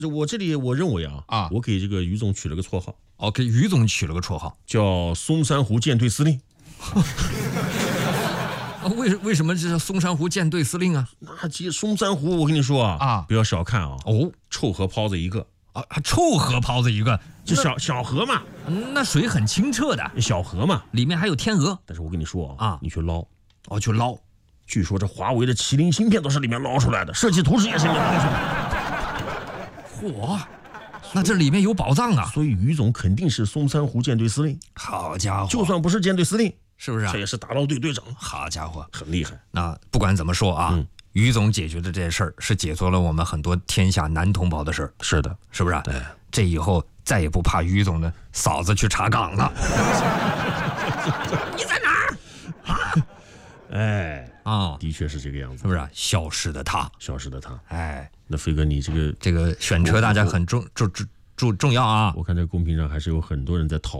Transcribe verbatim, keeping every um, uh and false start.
这我这里我认为啊啊， 我给这个于总取了个绰号， 哦，给于总取了个绰号， 叫松山湖舰队司令。 为为什么这是松山湖舰队司令啊？ 那这松山湖，我跟你说啊， 啊， 不要小看啊， 哦， 臭河泡子一个啊，臭河泡子一个， 就小小河嘛， 那水很清澈的， 小河嘛， 里面还有天鹅。 但是我跟你说啊， 你去捞， 哦，去捞。 据说这华为的麒麟芯片都是里面捞出来的，设计图纸也是里面捞出来的。嚯，那这里面有宝藏啊！ 所以于总肯定是松山湖舰队司令。 好家伙， 就算不是舰队司令， 是不是啊？ 这也是打捞队队长。 好家伙， 很厉害。 那不管怎么说啊，嗯、于总解决的这事儿是解决了我们很多天下男同胞的事儿。 是的， 是不是？ 对， 这以后再也不怕于总的嫂子去查岗了。你在哪儿？啊？ 哎啊， 的确是这个样子， 是不是？消失的他， 消失的他。 哎， 那飞哥，你这个这个选车大家很重重重重重要啊！ 我看在公屏上还是有很多人在讨